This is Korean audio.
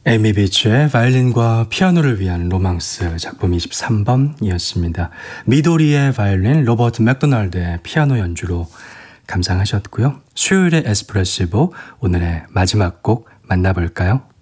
에미 비치의 바이올린과 피아노를 위한 로망스 작품 23번이었습니다. 미도리의 바이올린, 로버트 맥도날드의 피아노 연주로 감상하셨고요. 수요일의 에스프레시보 오늘의 마지막 곡 만나볼까요?